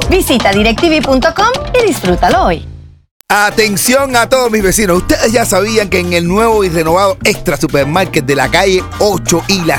Visita directv.com y disfrútalo hoy. Atención a todos mis vecinos. Ustedes ya sabían que en el nuevo y renovado Extra Supermarket de la calle 8 y la